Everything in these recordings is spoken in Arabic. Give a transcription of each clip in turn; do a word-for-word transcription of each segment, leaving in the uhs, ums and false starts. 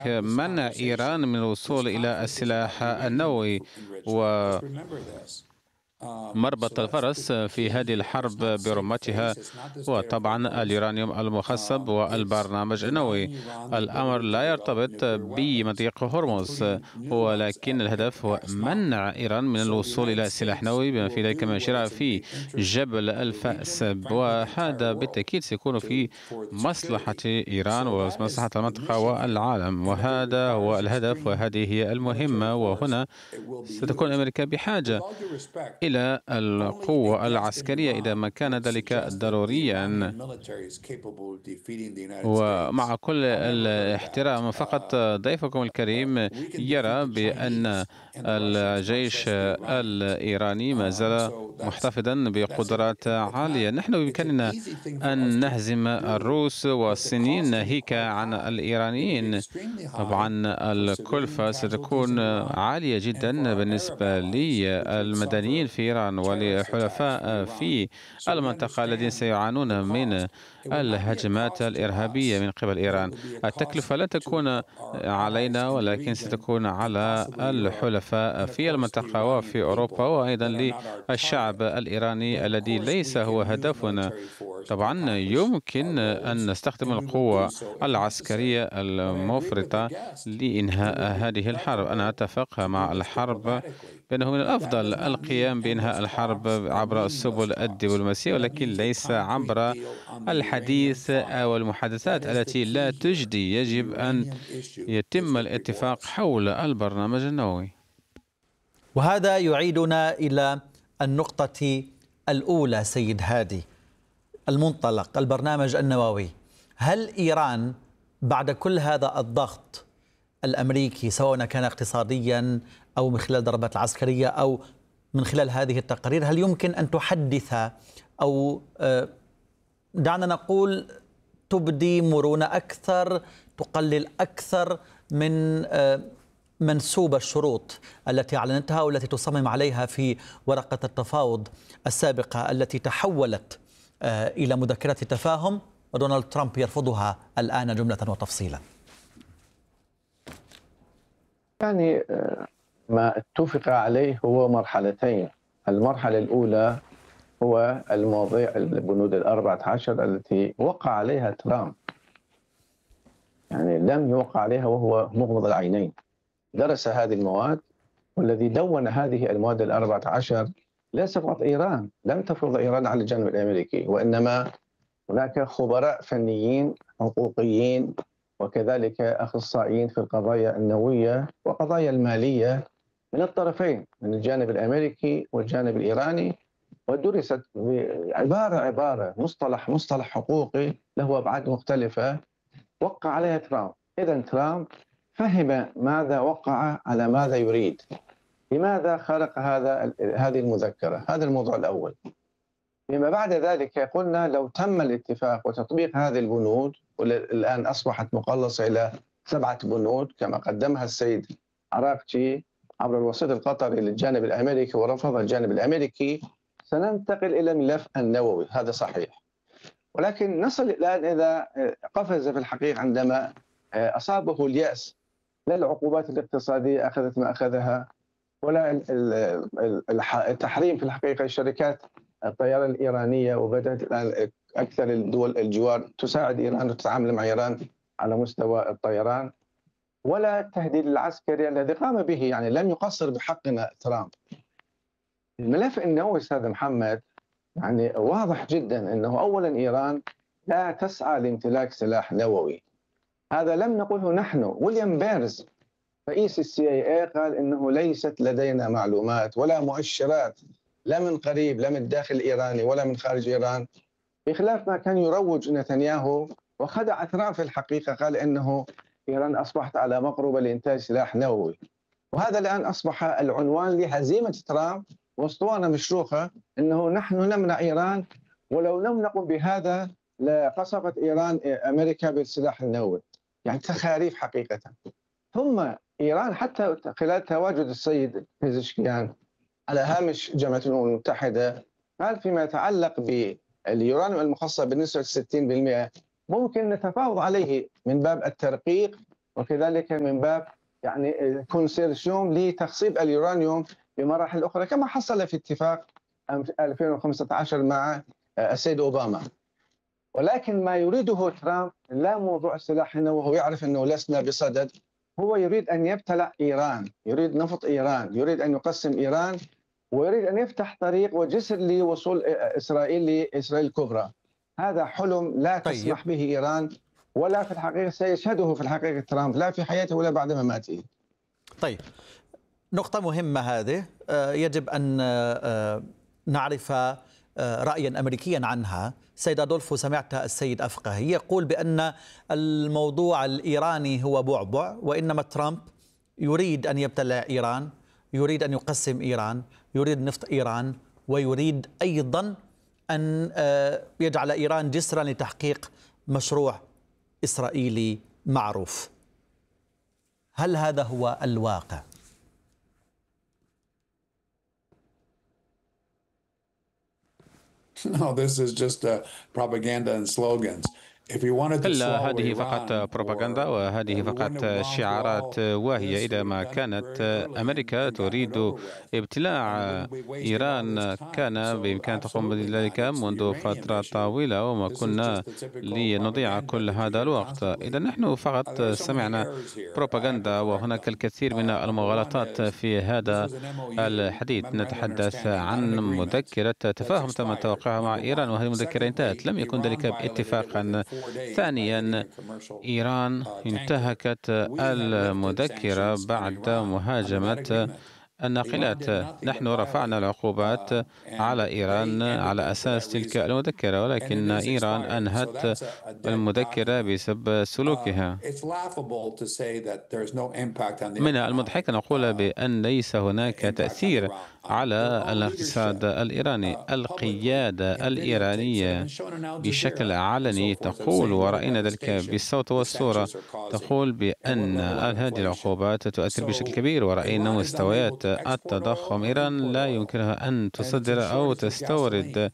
منع إيران من الوصول إلى السلاح النووي. و مربط الفرس في هذه الحرب برمتها هو طبعا اليورانيوم المخصب والبرنامج النووي. الأمر لا يرتبط بمضيق هرمز، ولكن الهدف هو منع إيران من الوصول إلى سلاح نووي، بما في ذلك من شراء في جبل الفأس، وهذا بالتأكيد سيكون في مصلحة إيران ومصلحة المنطقة والعالم، وهذا هو الهدف وهذه هي المهمة. وهنا ستكون أمريكا بحاجة إلى القوة العسكرية إذا ما كان ذلك ضروريا. ومع كل الاحترام، فقط ضيفكم الكريم يرى بأن الجيش الإيراني ما زال محتفظا بقدرات عالية. نحن بإمكاننا أن نهزم الروس والصينيين ناهيك عن الإيرانيين. طبعا الكلفة ستكون عالية جدا بالنسبة للمدنيين في إيران ولحلفاء في المنطقة الذين سيعانون من الهجمات الإرهابية من قبل إيران. التكلفة لا تكون علينا، ولكن ستكون على الحلفاء في المنطقة وفي أوروبا، وأيضا للشعب الإيراني الذي ليس هو هدفنا. طبعا يمكن أن نستخدم القوة العسكرية المفرطة لإنهاء هذه الحرب. أنا أتفق مع الحرب بأنه من الأفضل القيام بإنهاء الحرب عبر السبل الدبلوماسية، ولكن ليس عبر الحديث أو المحادثات التي لا تجدي. يجب أن يتم الاتفاق حول البرنامج النووي. وهذا يعيدنا إلى النقطة الأولى سيد هادي، المنطلق البرنامج النووي. هل إيران بعد كل هذا الضغط الأمريكي، سواء كان اقتصاديا أو من خلال الضربات العسكرية أو من خلال هذه التقارير، هل يمكن أن تحدث أو دعنا نقول تبدي مرونة أكثر، تقلل أكثر من منسوب الشروط التي أعلنتها والتي تصمم عليها في ورقة التفاوض السابقة التي تحولت إلى مذكرة تفاهم ودونالد ترامب يرفضها الآن جملة وتفصيلا؟ يعني ما اتفق عليه هو مرحلتين. المرحلة الأولى هو المواضيع البنود الأربعة عشر التي وقع عليها ترامب، يعني لم يوقع عليها وهو مغمض العينين. درس هذه المواد، والذي دون هذه المواد الأربعة عشر ليس فقط إيران، لم تفرض إيران على الجانب الأمريكي، وإنما هناك خبراء فنيين حقوقيين وكذلك أخصائيين في القضايا النووية وقضايا المالية من الطرفين، من الجانب الأمريكي والجانب الإيراني، ودرست عبارة عبارة مصطلح مصطلح حقوقي له أبعاد مختلفة وقع عليها ترامب. إذن ترامب فهم ماذا وقع على ماذا يريد، لماذا خلق هذا هذه المذكرة. هذا الموضوع الأول. فيما بعد ذلك قلنا لو تم الاتفاق وتطبيق هذه البنود، والآن أصبحت مقلصة إلى سبعة بنود كما قدمها السيد عراقجي عبر الوسيط القطري للجانب الأمريكي ورفض الجانب الأمريكي، سننتقل إلى الملف النووي. هذا صحيح، ولكن نصل الآن إذا قفز في الحقيقة عندما أصابه اليأس. لا العقوبات الاقتصادية أخذت ما أخذها، ولا التحريم في الحقيقة شركات الطيران الإيرانية، وبدأت الآن أكثر الدول الجوار تساعد إيران وتتعامل مع إيران على مستوى الطيران، ولا التهديد العسكري الذي قام به. يعني لم يقصر بحقنا ترامب. الملف النووي أستاذ محمد يعني واضح جدا أنه أولا إيران لا تسعى لامتلاك سلاح نووي. هذا لم نقله نحن. ويليام بيرز رئيس السي اي اي قال انه ليست لدينا معلومات ولا مؤشرات، لا من قريب لا من الداخل الايراني ولا من خارج ايران، بخلاف ما كان يروج نتنياهو وخدع ترامب في الحقيقه. قال انه ايران اصبحت على مقربه لانتاج سلاح نووي، وهذا الان اصبح العنوان لهزيمه ترامب واسطوانه مشروخه انه نحن نمنع ايران، ولو لم نقم بهذا لقصفت ايران امريكا بالسلاح النووي. يعني تخاريف حقيقه. ثم إيران حتى خلال تواجد السيد بيزشكيان على هامش جامعة الأمم المتحدة قال فيما يتعلق باليورانيوم المخصب بنسبة ستين بالمئة ممكن نتفاوض عليه من باب الترقيق وكذلك من باب يعني كونسيرسيوم لتخصيب اليورانيوم بمراحل أخرى كما حصل في اتفاق ألفين وخمسة عشر مع السيد أوباما. ولكن ما يريده ترامب لا موضوع السلاح هنا، وهو يعرف أنه لسنا بصدد. هو يريد أن يبتلع إيران، يريد نفط إيران، يريد أن يقسم إيران، ويريد أن يفتح طريق وجسر لوصول إسرائيل لإسرائيل الكبرى. هذا حلم لا تسمح به إيران، ولا في الحقيقة سيشهده في الحقيقة ترامب لا في حياته ولا بعد مماته. طيب، نقطة مهمة هذه يجب أن نعرف رأيا أمريكيا عنها. سيد أدولفو، سمعت السيد أفقهي يقول بأن الموضوع الإيراني هو بعبع، وإنما ترامب يريد أن يبتلع إيران، يريد أن يقسم إيران، يريد نفط إيران، ويريد أيضا أن يجعل إيران جسرا لتحقيق مشروع إسرائيلي معروف. هل هذا هو الواقع؟ No, this is just uh, propaganda and slogans. إلا هذه فقط بروباغندا، وهذه فقط شعارات واهية. إذا ما كانت أمريكا تريد ابتلاع إيران كان بإمكان تقوم بذلك منذ فترة طويلة، وما كنا لنضيع كل هذا الوقت. إذا نحن فقط سمعنا بروباغندا، وهناك الكثير من المغالطات في هذا الحديث. نتحدث عن مذكرة تفاهم تم توقيعها مع إيران، وهذه المذكرة انتهت، لم يكن ذلك اتفاقا. ثانيا، إيران انتهكت المذكرة بعد مهاجمة الناقلات. نحن رفعنا العقوبات على إيران على أساس تلك المذكرة، ولكن إيران أنهت المذكرة بسبب سلوكها. من المضحك أن نقول بأن ليس هناك تأثير على الاقتصاد الإيراني. القيادة الإيرانية بشكل علني تقول، ورأينا ذلك بالصوت والصورة، تقول بأن هذه العقوبات تؤثر بشكل كبير، ورأينا مستويات التضخم. إيران لا يمكنها أن تصدر أو تستورد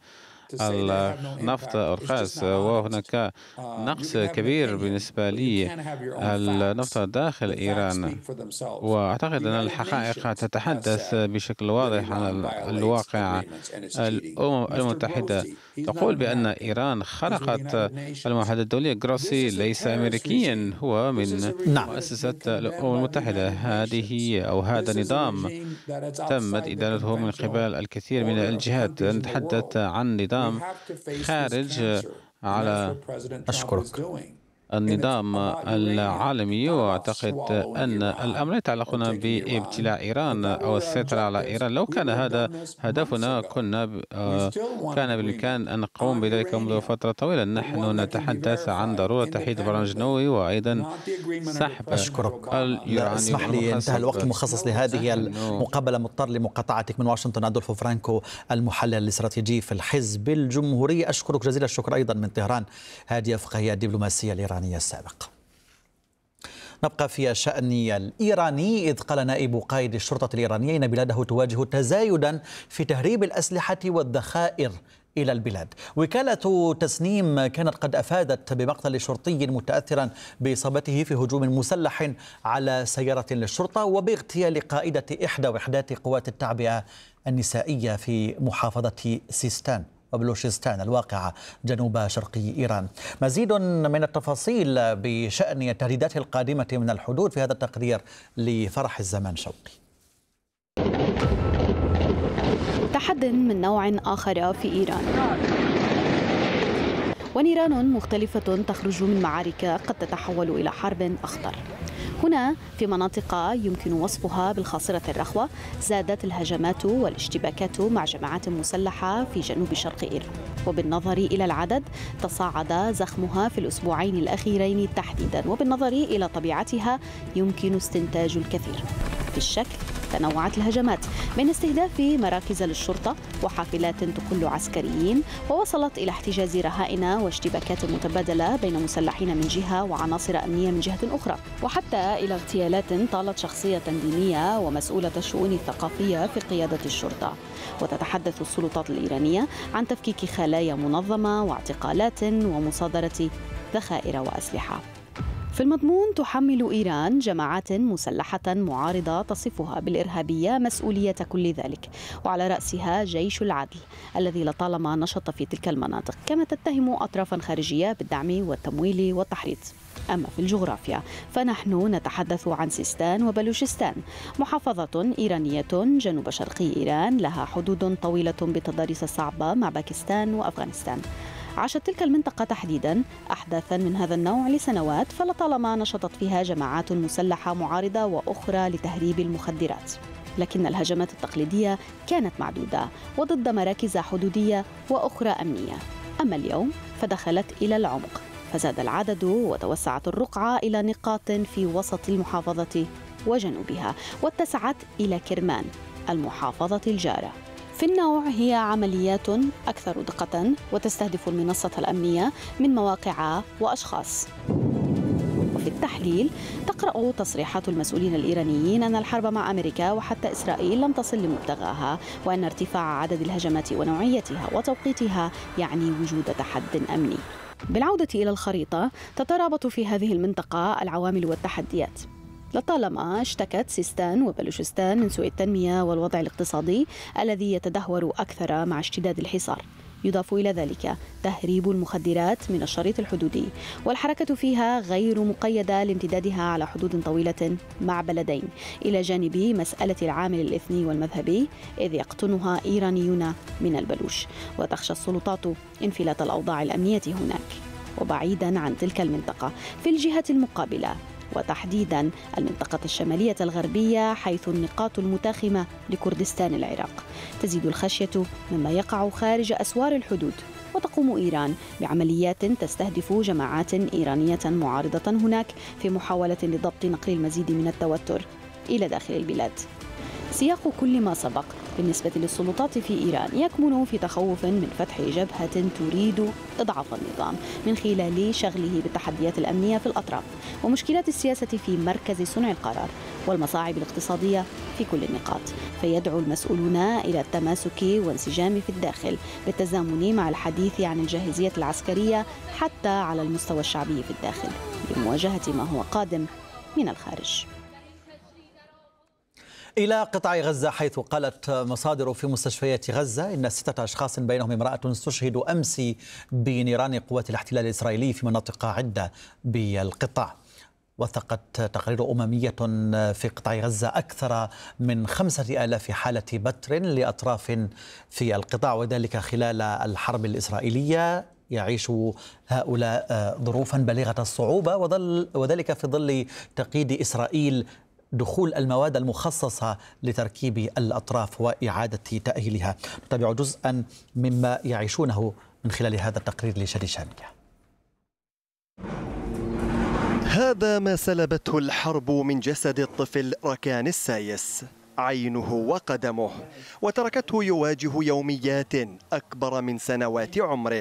النفط أرخص، وهناك نقص كبير بالنسبة لي النفط داخل إيران. وأعتقد أن الحقائق تتحدث بشكل واضح عن الواقع. الأمم المتحدة تقول بأن إيران خلقت المعاهدة الدولية. جروسي ليس أمريكيا، هو من مؤسسة الأمم المتحدة. هذه أو هذا نظام تمت إدارته من قبل الكثير من الجهات. نتحدث عن نظام خارج على أشكرك النظام العالمي، وأعتقد أن الأمر يتعلقون بابتلاع إيران أو السيطرة على إيران. لو كان هذا هدفنا كنا كان بالإمكان أن نقوم بذلك منذ فترة طويلة. نحن نتحدث عن ضرورة تحديد برنامج نووي، وأيضا سحب أشكرك. اليورانيوم. اسمح لي، انتهى الوقت المخصص لهذه المقابلة. مضطر لمقاطعتك. من واشنطن أدولفو فرانكو، المحلل الاستراتيجي في الحزب الجمهوري. أشكرك جزيل الشكر. أيضا من طهران، هادي أفقهي، الدبلوماسية الإيرانية السابق. نبقى في الشأن الإيراني، إذ قال نائب قائد الشرطة الإيرانية إن بلاده تواجه تزايدا في تهريب الأسلحة والذخائر إلى البلاد. وكالة تسنيم كانت قد أفادت بمقتل شرطي متأثرا بإصابته في هجوم مسلح على سيارة للشرطة، وباغتيال قائدة إحدى وحدات قوات التعبئة النسائية في محافظة سيستان وبلوشستان الواقعة جنوب شرقي إيران. مزيد من التفاصيل بشأن التهديدات القادمة من الحدود في هذا التقرير لفرح الزمان شوقي. تحد من نوع آخر في إيران، ونيران مختلفة تخرج من معارك قد تتحول إلى حرب أخطر. هنا في مناطق يمكن وصفها بالخاصرة الرخوة زادت الهجمات والاشتباكات مع جماعات مسلحة في جنوب شرق إيران، وبالنظر إلى العدد تصاعد زخمها في الأسبوعين الأخيرين تحديدا، وبالنظر إلى طبيعتها يمكن استنتاج الكثير. في الشكل تنوعت الهجمات من استهداف مراكز للشرطة وحافلات تقل عسكريين، ووصلت إلى احتجاز رهائن واشتباكات متبادلة بين مسلحين من جهة وعناصر أمنية من جهة أخرى، وحتى إلى اغتيالات طالت شخصية دينية ومسؤولة الشؤون الثقافية في قيادة الشرطة. وتتحدث السلطات الإيرانية عن تفكيك خلايا منظمة واعتقالات ومصادرة ذخائر وأسلحة. في المضمون تحمل إيران جماعات مسلحة معارضة تصفها بالإرهابية مسؤولية كل ذلك، وعلى رأسها جيش العدل الذي لطالما نشط في تلك المناطق، كما تتهم أطرافا خارجية بالدعم والتمويل والتحريض. أما في الجغرافيا فنحن نتحدث عن سيستان وبلوشستان، محافظة إيرانية جنوب شرقي إيران لها حدود طويلة بتضاريس صعبة مع باكستان وأفغانستان. عاشت تلك المنطقة تحديدا أحداثا من هذا النوع لسنوات، فلطالما نشطت فيها جماعات مسلحة معارضة وأخرى لتهريب المخدرات، لكن الهجمات التقليدية كانت معدودة وضد مراكز حدودية وأخرى أمنية. أما اليوم فدخلت إلى العمق، فزاد العدد وتوسعت الرقعة إلى نقاط في وسط المحافظة وجنوبها، واتسعت إلى كرمان المحافظة الجارة. في النوع هي عمليات أكثر دقة وتستهدف المنصة الأمنية من مواقع وأشخاص. وفي التحليل تقرأ تصريحات المسؤولين الإيرانيين أن الحرب مع أمريكا وحتى إسرائيل لم تصل لمبتغاها، وأن ارتفاع عدد الهجمات ونوعيتها وتوقيتها يعني وجود تحد أمني. بالعودة إلى الخريطة تترابط في هذه المنطقة العوامل والتحديات. لطالما اشتكت سيستان وبلوشستان من سوء التنمية والوضع الاقتصادي الذي يتدهور أكثر مع اشتداد الحصار. يضاف إلى ذلك تهريب المخدرات من الشريط الحدودي، والحركة فيها غير مقيدة لامتدادها على حدود طويلة مع بلدين، إلى جانب مسألة العامل الإثني والمذهبي إذ يقطنها إيرانيون من البلوش، وتخشى السلطات انفلات الأوضاع الأمنية هناك. وبعيدا عن تلك المنطقة في الجهة المقابلة، وتحديدا المنطقة الشمالية الغربية حيث النقاط المتاخمة لكردستان العراق، تزيد الخشية مما يقع خارج أسوار الحدود، وتقوم إيران بعمليات تستهدف جماعات إيرانية معارضة هناك في محاولة لضبط نقل المزيد من التوتر إلى داخل البلاد. سياق كل ما سبق بالنسبة للسلطات في إيران يكمن في تخوف من فتح جبهة تريد إضعاف النظام من خلال شغله بالتحديات الأمنية في الأطراف، ومشكلات السياسة في مركز صنع القرار، والمصاعب الاقتصادية في كل النقاط. فيدعو المسؤولون إلى التماسك وانسجام في الداخل بالتزامن مع الحديث عن الجاهزية العسكرية حتى على المستوى الشعبي في الداخل لمواجهة ما هو قادم من الخارج. إلى قطاع غزة، حيث قالت مصادر في مستشفيات غزة إن ستة أشخاص بينهم امرأة استشهدوا أمس بنيران قوات الاحتلال الإسرائيلي في مناطق عدة بالقطاع. وثقت تقارير أممية في قطاع غزة أكثر من خمسة آلاف حالة بتر لأطراف في القطاع، وذلك خلال الحرب الإسرائيلية. يعيش هؤلاء ظروفا بالغة الصعوبة، وذلك في ظل تقييد إسرائيل دخول المواد المخصصة لتركيب الأطراف وإعادة تأهيلها. نتابع جزءا مما يعيشونه من خلال هذا التقرير لشادي شامية. هذا ما سلبته الحرب من جسد الطفل ركان السايس، عينه وقدمه، وتركته يواجه يوميات أكبر من سنوات عمره.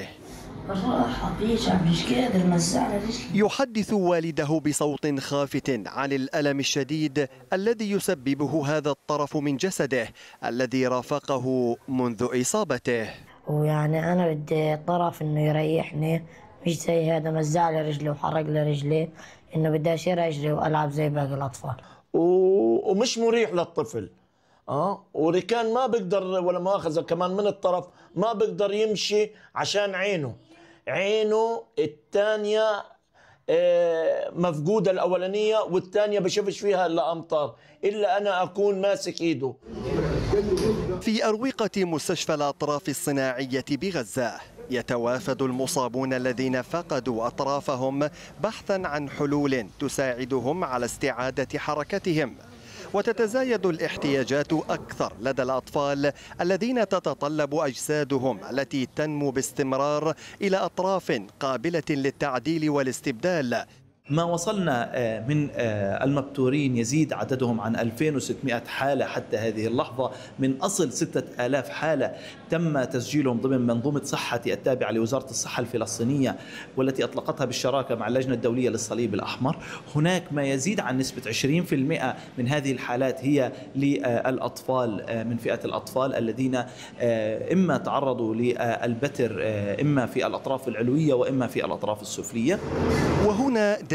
يحدث والده بصوت خافت عن الألم الشديد الذي يسببه هذا الطرف من جسده الذي رافقه منذ إصابته. ويعني أنا بدي طرف إنه يريحني، مش زي هذا مزع لي رجلي وحرق لي رجلي، إنه بدي أشيل رجلي وألعب زي باقي الأطفال. ومش مريح للطفل. اه وركان ما بيقدر ولا مؤاخذة كمان من الطرف ما بيقدر يمشي عشان عينه عينه الثانية مفقودة، الأولانية والثانية بشوفش فيها إلا أمطار، إلا أنا أكون ماسك إيده. في أروقة مستشفى الأطراف الصناعية بغزة يتوافد المصابون الذين فقدوا أطرافهم بحثا عن حلول تساعدهم على استعادة حركتهم، وتتزايد الاحتياجات أكثر لدى الأطفال الذين تتطلب أجسادهم التي تنمو باستمرار إلى أطراف قابلة للتعديل والاستبدال. ما وصلنا من المبتورين يزيد عددهم عن ألفين وستمائة حالة حتى هذه اللحظة، من أصل ستة آلاف حالة تم تسجيلهم ضمن منظومة صحة التابعة لوزارة الصحة الفلسطينية والتي أطلقتها بالشراكة مع اللجنة الدولية للصليب الأحمر. هناك ما يزيد عن نسبة عشرين بالمئة من هذه الحالات هي للأطفال، من فئة الأطفال الذين إما تعرضوا للبتر إما في الأطراف العلوية وإما في الأطراف السفلية. وهنا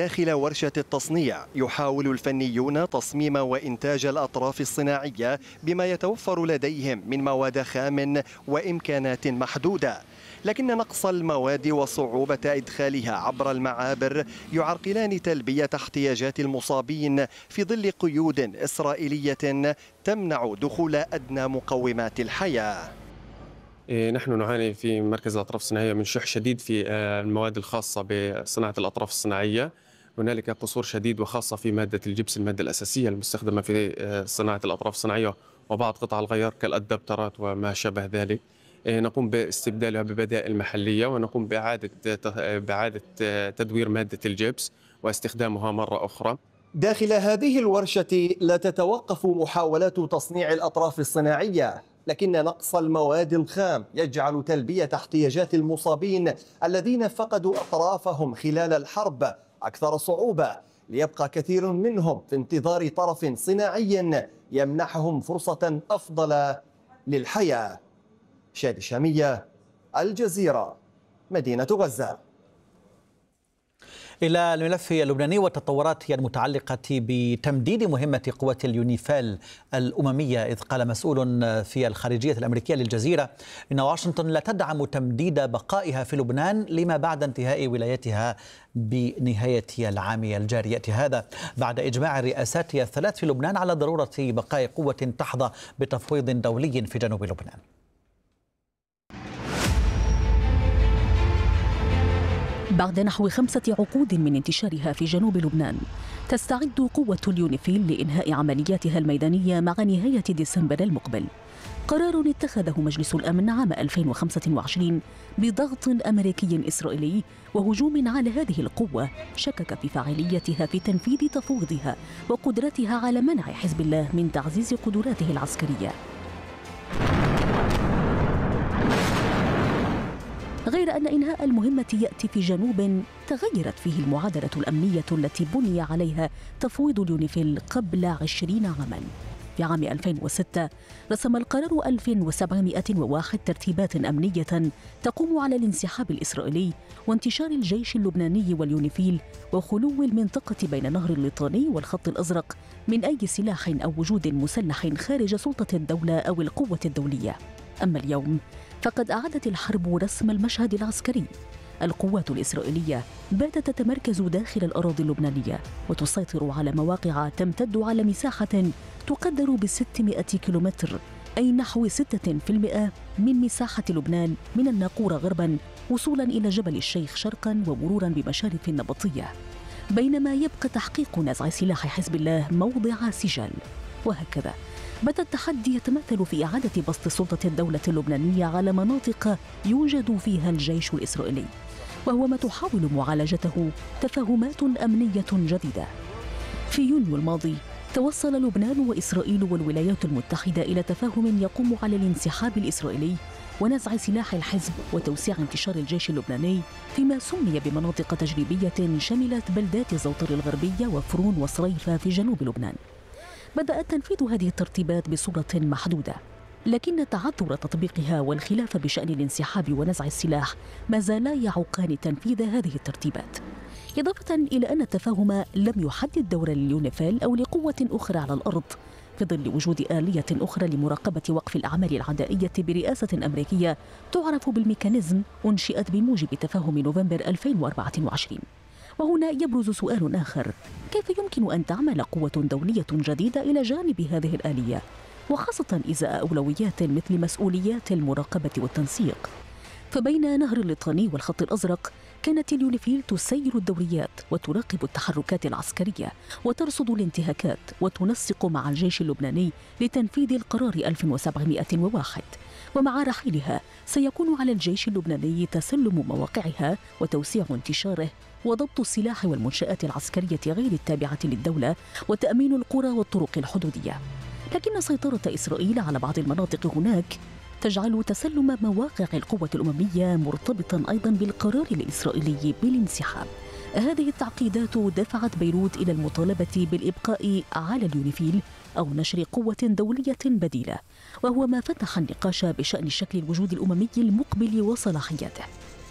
داخل ورشة التصنيع يحاول الفنيون تصميم وإنتاج الأطراف الصناعية بما يتوفر لديهم من مواد خام وإمكانات محدودة، لكن نقص المواد وصعوبة إدخالها عبر المعابر يعرقلان تلبية احتياجات المصابين في ظل قيود إسرائيلية تمنع دخول أدنى مقومات الحياة. نحن نعاني في مركز الأطراف الصناعية من شح شديد في المواد الخاصة بصناعة الأطراف الصناعية. هنالك قصور شديد وخاصة في مادة الجبس، المادة الأساسية المستخدمة في صناعة الأطراف الصناعية وبعض قطع الغيار كالأدابترات وما شابه ذلك. نقوم باستبدالها ببدائل محلية ونقوم بإعادة بإعادة تدوير مادة الجبس واستخدامها مرة أخرى. داخل هذه الورشة لا تتوقف محاولات تصنيع الأطراف الصناعية، لكن نقص المواد الخام يجعل تلبية احتياجات المصابين الذين فقدوا أطرافهم خلال الحرب أكثر صعوبة، ليبقى كثير منهم في انتظار طرف صناعي يمنحهم فرصة أفضل للحياة. شادي الشامية، الجزيرة، مدينة غزة. إلى الملف اللبناني والتطورات المتعلقة بتمديد مهمة قوة اليونيفيل الأممية، إذ قال مسؤول في الخارجية الأمريكية للجزيرة إن واشنطن لا تدعم تمديد بقائها في لبنان لما بعد انتهاء ولايتها بنهاية العام الجاري. يأتي هذا بعد إجماع الرئاسات الثلاث في لبنان على ضرورة بقاء قوة تحظى بتفويض دولي في جنوب لبنان. بعد نحو خمسة عقود من انتشارها في جنوب لبنان، تستعد قوة اليونيفيل لإنهاء عملياتها الميدانية مع نهاية ديسمبر المقبل. قرار اتخذه مجلس الأمن عام ألفين وخمسة وعشرين بضغط أمريكي إسرائيلي وهجوم على هذه القوة شكك في فاعليتها في تنفيذ تفويضها وقدرتها على منع حزب الله من تعزيز قدراته العسكرية. غير أن إنهاء المهمة يأتي في جنوب تغيرت فيه المعادلة الأمنية التي بني عليها تفويض اليونيفيل قبل عشرين عاماً. في عام ألفين وستة رسم القرار ألف وسبعمائة وواحد ترتيبات أمنية تقوم على الانسحاب الإسرائيلي وانتشار الجيش اللبناني واليونيفيل وخلو المنطقة بين نهر الليطاني والخط الأزرق من أي سلاح أو وجود مسلح خارج سلطة الدولة أو القوة الدولية. أما اليوم فقد أعادت الحرب رسم المشهد العسكري. القوات الإسرائيلية باتت تتمركز داخل الأراضي اللبنانية وتسيطر على مواقع تمتد على مساحة تقدر بستمائة كيلومتر، أي نحو ستة بالمئة من مساحة لبنان من الناقورة غرباً وصولاً إلى جبل الشيخ شرقاً ومروراً بمشارف النبطية، بينما يبقى تحقيق نزع سلاح حزب الله موضع سجال. وهكذا بات التحدي يتمثل في إعادة بسط سلطة الدولة اللبنانية على مناطق يوجد فيها الجيش الإسرائيلي، وهو ما تحاول معالجته تفاهمات أمنية جديدة. في يونيو الماضي توصل لبنان وإسرائيل والولايات المتحدة إلى تفاهم يقوم على الانسحاب الإسرائيلي ونزع سلاح الحزب وتوسيع انتشار الجيش اللبناني فيما سمي بمناطق تجريبية شملت بلدات زوطر الغربية وفرون وصريفة في جنوب لبنان. بدأ تنفيذ هذه الترتيبات بصورة محدودة، لكن تعذر تطبيقها والخلاف بشأن الانسحاب ونزع السلاح ما زالا يعوقان تنفيذ هذه الترتيبات، إضافة إلى أن التفاهم لم يحدد دور اليونيفيل أو لقوة أخرى على الأرض في ظل وجود آلية أخرى لمراقبة وقف الأعمال العدائية برئاسة أمريكية تعرف بالميكانيزم أنشئت بموجب تفاهم نوفمبر ألفين وأربعة وعشرين. وهنا يبرز سؤال آخر: كيف يمكن أن تعمل قوة دولية جديدة إلى جانب هذه الآلية، وخاصة إزاء أولويات مثل مسؤوليات المراقبة والتنسيق؟ فبين نهر الليطاني والخط الأزرق كانت اليونيفيل تسير الدوريات وتراقب التحركات العسكرية وترصد الانتهاكات وتنسق مع الجيش اللبناني لتنفيذ القرار ألف وسبعمائة وواحد. ومع رحيلها سيكون على الجيش اللبناني تسلم مواقعها وتوسيع انتشاره وضبط السلاح والمنشآت العسكرية غير التابعة للدولة وتأمين القرى والطرق الحدودية. لكن سيطرة إسرائيل على بعض المناطق هناك تجعل تسلم مواقع القوة الأممية مرتبطاً أيضاً بالقرار الإسرائيلي بالانسحاب. هذه التعقيدات دفعت بيروت إلى المطالبة بالإبقاء على اليونيفيل أو نشر قوة دولية بديلة، وهو ما فتح النقاش بشأن شكل الوجود الأممي المقبل وصلاحياته.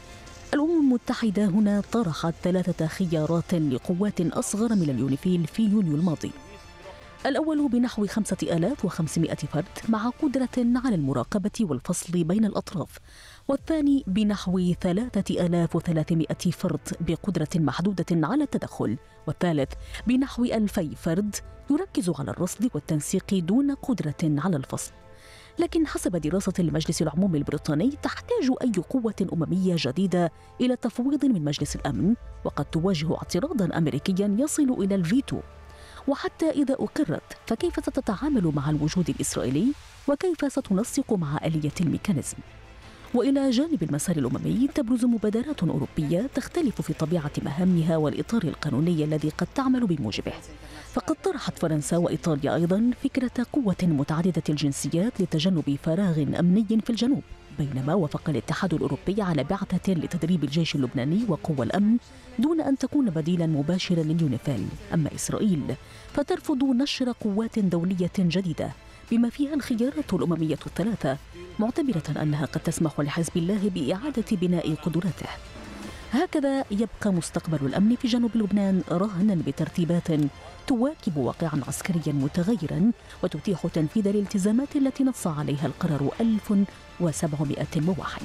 الأمم المتحدة هنا طرحت ثلاثة خيارات لقوات أصغر من اليونيفيل في يونيو الماضي. الأول بنحو خمسة آلاف وخمسمائة فرد مع قدرة على المراقبة والفصل بين الأطراف، والثاني بنحو ثلاثة آلاف وثلاثمائة فرد بقدرة محدودة على التدخل، والثالث بنحو ألفي فرد يركز على الرصد والتنسيق دون قدرة على الفصل. لكن حسب دراسة المجلس العمومي البريطاني تحتاج أي قوة أممية جديدة إلى تفويض من مجلس الأمن، وقد تواجه اعتراضاً أمريكياً يصل إلى الفيتو. وحتى إذا أقرت فكيف ستتعامل مع الوجود الإسرائيلي وكيف ستنسق مع آلية الميكانيزم؟ وإلى جانب المسار الأممي تبرز مبادرات أوروبية تختلف في طبيعة مهامها والإطار القانوني الذي قد تعمل بموجبه. فقد طرحت فرنسا وإيطاليا أيضا فكرة قوة متعددة الجنسيات لتجنب فراغ أمني في الجنوب، بينما وافق الاتحاد الأوروبي على بعثة لتدريب الجيش اللبناني وقوى الأمن دون أن تكون بديلا مباشرا لليونيفيل. أما إسرائيل فترفض نشر قوات دولية جديدة بما فيها الخيارات الأممية الثلاثة، معتبرة أنها قد تسمح لحزب الله بإعادة بناء قدراته. هكذا يبقى مستقبل الأمن في جنوب لبنان رهنا بترتيبات تواكب واقعا عسكريا متغيرا وتتيح تنفيذ الالتزامات التي نص عليها القرار ألف وسبعمائة وواحد.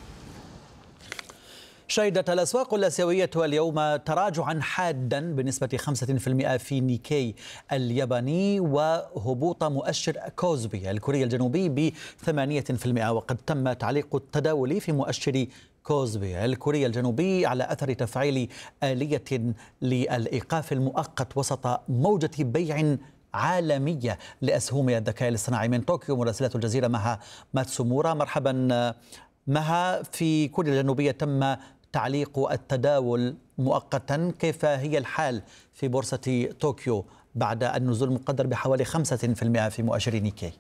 شهدت الأسواق الآسيوية اليوم تراجعا حادا بنسبة خمسة بالمئة في نيكي الياباني وهبوط مؤشر كوزبي الكوري الجنوبي ب ثمانية بالمئة، وقد تم تعليق التداول في مؤشر كوزبي الكوري الجنوبي على أثر تفعيل آلية للإيقاف المؤقت وسط موجة بيع عالمية لأسهم الذكاء الاصطناعي. من طوكيو مراسلة الجزيرة مها ماتسومورا. مرحبا مها. في كوريا الجنوبية تم تعليق التداول مؤقتا، كيف هي الحال في بورصة طوكيو بعد النزول المقدر بحوالي خمسة بالمئة في مؤشر نيكي؟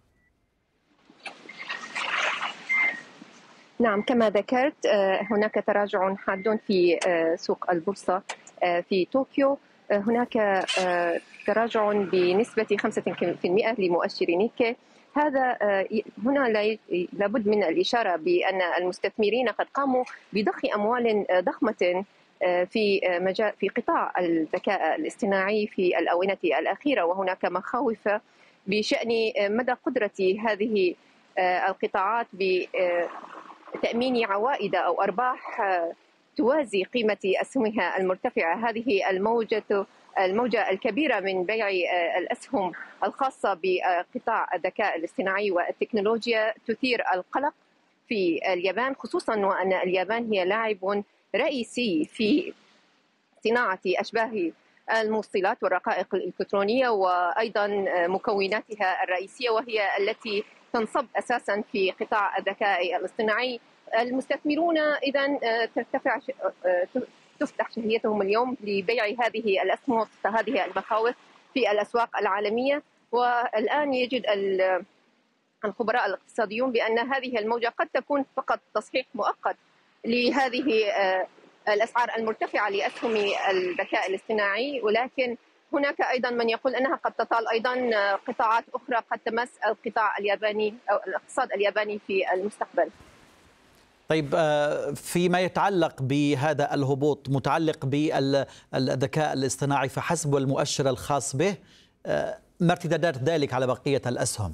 نعم، كما ذكرت هناك تراجع حاد في سوق البورصة في طوكيو. هناك تراجع بنسبة خمسة بالمئة لمؤشر نيكي. هذا هنا لابد من الإشارة بأن المستثمرين قد قاموا بضخ أموال ضخمة في مجال في قطاع الذكاء الاصطناعي في الآونة الأخيرة، وهناك مخاوف بشأن مدى قدرة هذه القطاعات بتأمين عوائد أو أرباح توازي قيمة أسهمها المرتفعة. هذه الموجة الموجة الكبيرة من بيع الأسهم الخاصة بقطاع الذكاء الاصطناعي والتكنولوجيا تثير القلق في اليابان، خصوصا وأن اليابان هي لاعب رئيسي في صناعة أشباه الموصلات والرقائق الإلكترونية وأيضا مكوناتها الرئيسية، وهي التي تنصب أساسا في قطاع الذكاء الاصطناعي. المستثمرون إذن ترتفع تفتح شهيتهم اليوم لبيع هذه الأسهم وسط هذه المخاوف في الأسواق العالمية. والآن يجد الخبراء الاقتصاديون بأن هذه الموجة قد تكون فقط تصحيح مؤقت لهذه الأسعار المرتفعة لأسهم الذكاء الاصطناعي، ولكن هناك أيضا من يقول أنها قد تطال أيضا قطاعات أخرى قد تمس القطاع الياباني أو الاقتصاد الياباني في المستقبل. طيب، فيما يتعلق بهذا الهبوط متعلق بالذكاء الاصطناعي فحسب والمؤشر الخاص به، ما ارتدادات ذلك على بقية الأسهم؟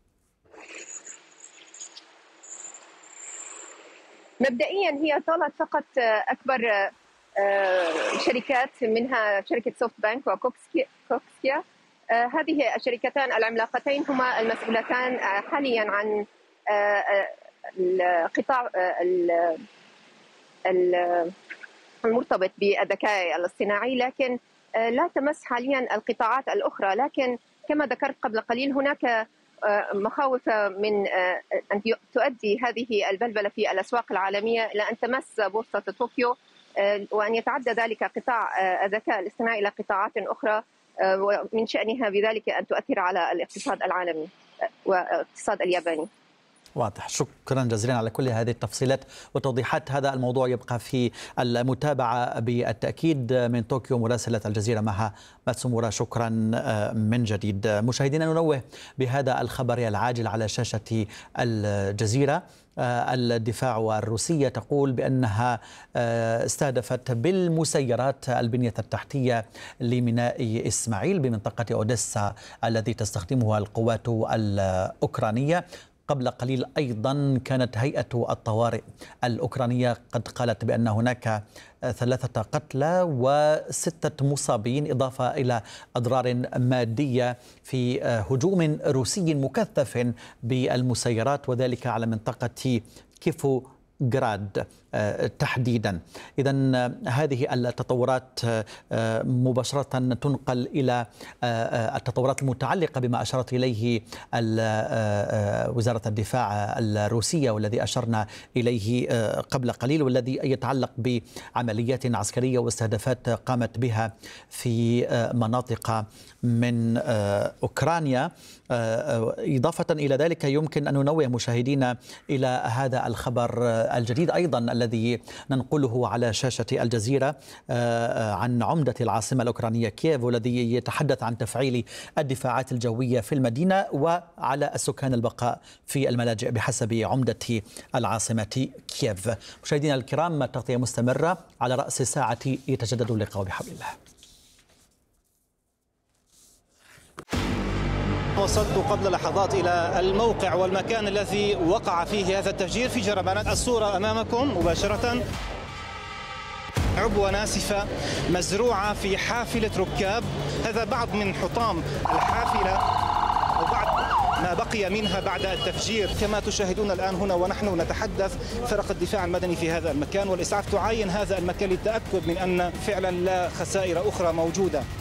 مبدئيا هي طالت فقط أكبر شركات، منها شركة سوفت بانك وكوكسكيا. هذه الشركتان العملاقتين هما المسؤولتان حاليا عن القطاع المرتبط بالذكاء الاصطناعي، لكن لا تمس حاليا القطاعات الأخرى. لكن كما ذكرت قبل قليل هناك مخاوف من أن تؤدي هذه البلبلة في الأسواق العالمية إلى أن تمس بورصة طوكيو، وأن يتعدى ذلك قطاع الذكاء الاصطناعي إلى قطاعات أخرى، ومن شأنها بذلك أن تؤثر على الاقتصاد العالمي والاقتصاد الياباني. واضح. شكرا جزيلا على كل هذه التفصيلات والتوضيحات. هذا الموضوع يبقى في المتابعة بالتأكيد. من طوكيو مراسلة الجزيرة مها ماتسومورا، شكرا من جديد. مشاهدينا، ننوه بهذا الخبر العاجل على شاشة الجزيرة. الدفاع الروسية تقول بأنها استهدفت بالمسيرات البنية التحتية لميناء إسماعيل بمنطقة أوديسا الذي تستخدمها القوات الأوكرانية. قبل قليل أيضا كانت هيئة الطوارئ الأوكرانية قد قالت بأن هناك ثلاثة قتلى وستة مصابين، إضافة إلى أضرار مادية في هجوم روسي مكثف بالمسيرات، وذلك على منطقة كيفو جراد تحديدا. إذن هذه التطورات مباشرة تنقل إلى التطورات المتعلقة بما أشارت إليه وزارة الدفاع الروسية والذي أشرنا إليه قبل قليل، والذي يتعلق بعمليات عسكرية واستهدافات قامت بها في مناطق من أوكرانيا. إضافة إلى ذلك يمكن أن ننوه مشاهدينا إلى هذا الخبر الجديد أيضا الذي ننقله على شاشة الجزيرة عن عمدة العاصمة الأوكرانية كييف، والذي يتحدث عن تفعيل الدفاعات الجوية في المدينة وعلى السكان البقاء في الملاجئ بحسب عمدة العاصمة كييف. مشاهدينا الكرام، تغطية مستمرة على رأس الساعة، يتجدد اللقاء بحول الله. وصلت قبل لحظات إلى الموقع والمكان الذي وقع فيه هذا التفجير في جربانات. الصورة أمامكم مباشرة، عبوة ناسفة مزروعة في حافلة ركاب. هذا بعض من حطام الحافلة وبعض ما بقي منها بعد التفجير. كما تشاهدون الآن هنا ونحن نتحدث، فرق الدفاع المدني في هذا المكان والإسعاف تعاين هذا المكان للتأكد من أن فعلا لا خسائر أخرى موجودة.